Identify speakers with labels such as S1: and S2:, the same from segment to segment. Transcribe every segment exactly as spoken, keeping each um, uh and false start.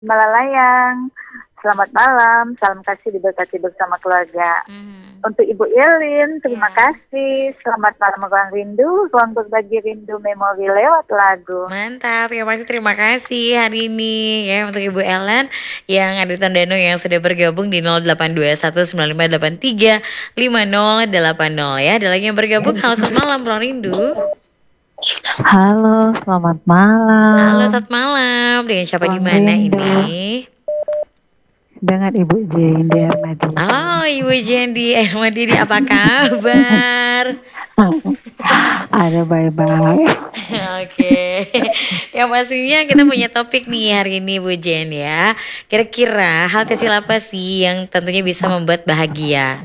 S1: Malalayang, selamat malam, salam kasih diberkati bersama keluarga.
S2: Mhm.
S1: Untuk Ibu Ilin, terima
S2: Ya.
S1: kasih. Selamat malam ruang rindu, ruang berbagi rindu memori lewat lagu.
S2: Mantap, ya pasti terima kasih hari ini ya untuk Ibu Ellen yang ada di Tondano yang sudah bergabung di nol delapan dua satu sembilan lima delapan tiga lima nol delapan nol ya. Ada lagi yang bergabung. Halo, selamat malam ruang rindu.
S3: Halo, selamat malam.
S2: Halo, selamat malam. Dengan siapa di mana ini?
S3: Dengan Ibu Jendi Armadidi.
S2: Oh, Ibu Jendi Armadidi, apa kabar?
S3: Ada baik-baik.
S2: Oke. Yang pastinya kita punya topik nih hari ini Bu Jen ya. Kira-kira hal kecil apa sih yang tentunya bisa membuat bahagia?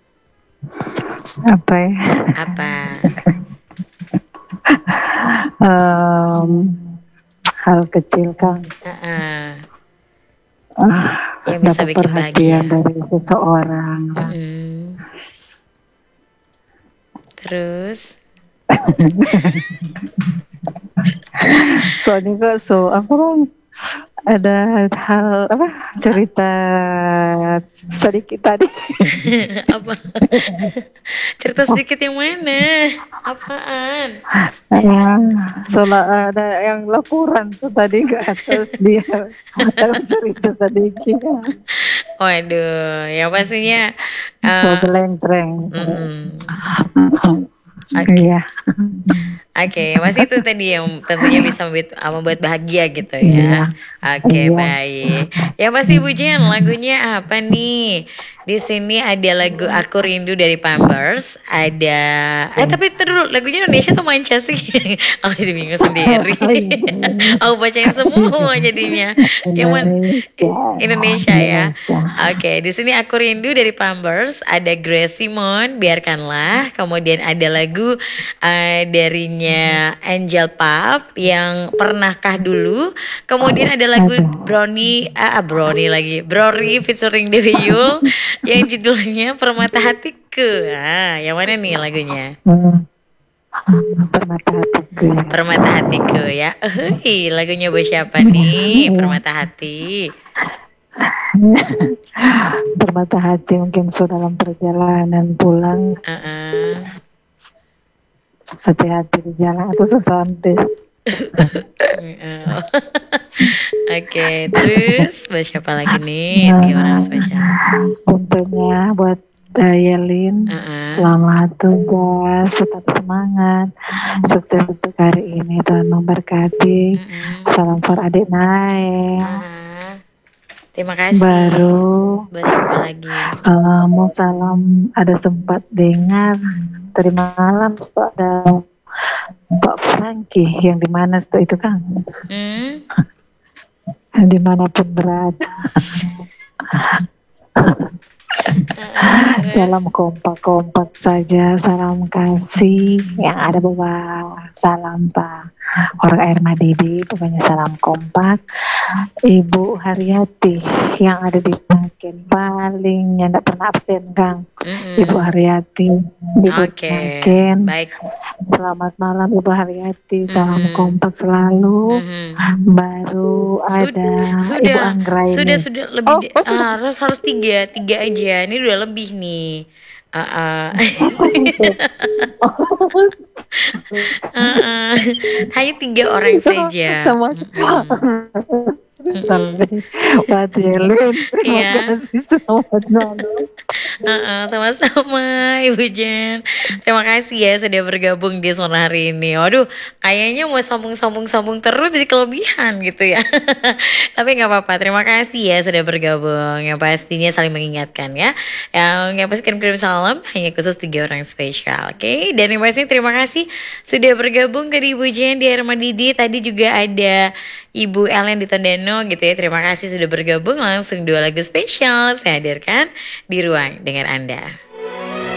S3: Apa ya?
S2: Apa?
S3: um, hal kecil kan.
S2: Uh-uh.
S3: Uh,
S2: yang bisa
S3: dapat
S2: bikin
S3: perhatian
S2: bahagia
S3: dari seseorang.
S2: Mm-hmm. Terus?
S3: Soalnya kok so apa kan ada hal apa cerita sedikit tadi.
S2: Apa? Cerita sedikit yang mana? Apaan?
S3: Ya, soalnya ada yang laporan tuh tadi ke atas dia ada cerita sedikit.
S2: Waduh, ya pastinya. Uh,
S3: so beleng-beleng.
S2: Oke.
S3: Iya.
S2: Oke, masih itu tadi yang tentunya bisa membuat, membuat bahagia gitu ya. Oke, okay, baik. Yang pasti Bu Jen, lagunya apa nih? Di sini ada lagu Aku Rindu dari Pampers, ada eh tapi itu dulu lagunya Indonesia atau manca sih? Aku jadi bingung sendiri. Aku bacain semua jadinya. Yang mana? Indonesia ya. Oke, okay, di sini Aku Rindu dari Pampers, ada Grace Simon, Biarkanlah, kemudian ada lagu uh, darinya Angel Pop yang Pernahkah Dulu, kemudian ada lagu Brownie, ah Brownie lagi, Brori featuring Dewi Yul yang judulnya Permata Hatiku. Ah, yang mana nih lagunya?
S3: Permata Hatiku.
S2: Permata Hatiku ya. Uhuy, lagunya buat siapa nih? Permata Hati.
S3: Permata hati mungkin so dalam perjalanan pulang.
S2: Uh-uh.
S3: Hati-hati di jalan atau susah sampai.
S2: Oke, okay, terus buat siapa lagi nih? Tiga orang spesial.
S3: Tentunya buat uh, Yelin, uh-uh. Selamat tugas, tetap semangat, sukses untuk hari ini, Tuhan memberkati. Uh-uh. Salam for adik Nae.
S2: Uh-uh. Terima kasih.
S3: Baru
S2: buat siapa lagi?
S3: Uh, mau salam, ada sempat dengar tadi malam setelah ada Pak Frankie yang di mana itu kan? Hmm? Dimanapun berada. Salam kompak-kompak saja, salam kasih yang ada bawa salam Pak orang Armadidi, pokoknya salam kompak. Ibu Haryati yang ada di Taken paling yang tidak pernah absen Kang. Mm-hmm. Ibu Haryati di
S2: okay.
S3: Taken.
S2: Baik.
S3: Selamat malam Ibu Haryati, salam mm-hmm. kompak selalu. Mm-hmm. Baru
S2: Sudah,
S3: ada
S2: sudah,
S3: Ibu Anggraini.
S2: Sudah sudah lebih
S3: oh,
S2: de-
S3: oh, sudah.
S2: Uh, harus harus tiga tiga aja. Ini udah lebih nih. Uh, uh. uh, uh. Hanya tiga orang saja.
S3: Sama. Sampai Mbak Jelin, terima kasih selamat malam.
S2: Uh-uh, sama-sama Ibu Jen. Terima kasih ya sudah bergabung di sore hari ini. Waduh, kayaknya mau sambung-sambung-sambung terus jadi kelebihan gitu ya. Tapi nggak apa-apa. Terima kasih ya sudah bergabung. Yang pastinya saling mengingatkan ya. Yang yang pasti kirim-kirim salam hanya khusus tiga orang spesial. Oke, okay? Dan yang pastinya terima kasih sudah bergabung ke Ibu Jen di Armadidi. Tadi juga ada Ibu Ellen di Tondano gitu ya. Terima kasih sudah bergabung. Langsung dua lagu spesial saya hadirkan di ruang dengan Anda.